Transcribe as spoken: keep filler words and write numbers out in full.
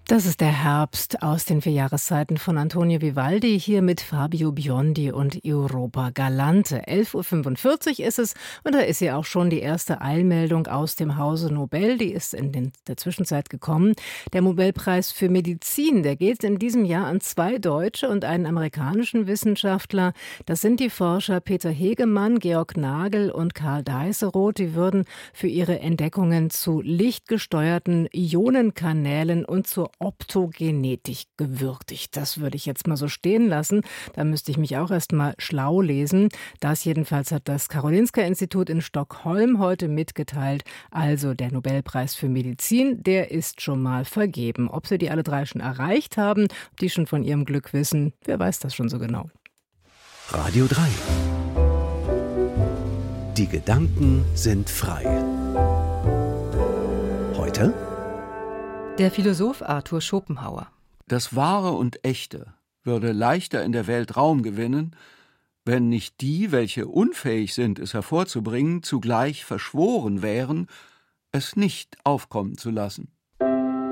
Das ist der Herbst aus den vier Jahreszeiten von Antonio Vivaldi, hier mit Fabio Biondi und Europa Galante. elf Uhr fünfundvierzig ist es und da ist ja auch schon die erste Eilmeldung aus dem Hause Nobel. Die ist in den, der Zwischenzeit gekommen. Der Nobelpreis für Medizin, der geht in diesem Jahr an zwei deutsche und einen amerikanischen Wissenschaftler. Das sind die Forscher Peter Hegemann, Georg Nagel und Karl Deisseroth. Die würden für ihre Entdeckungen zu lichtgesteuerten Ionenkanälen und zur Optogenetik gewürdigt. Das würde ich jetzt mal so stehen lassen. Da müsste ich mich auch erst mal schlau lesen. Das jedenfalls hat das Karolinska-Institut in Stockholm heute mitgeteilt. Also der Nobelpreis für Medizin, der ist schon mal vergeben. Ob sie die alle drei schon erreicht haben, ob die schon von ihrem Glück wissen, wer weiß das schon so genau. Radio drei. Die Gedanken sind frei. Heute der Philosoph Arthur Schopenhauer. Das Wahre und Echte würde leichter in der Welt Raum gewinnen, wenn nicht die, welche unfähig sind, es hervorzubringen, zugleich verschworen wären, es nicht aufkommen zu lassen.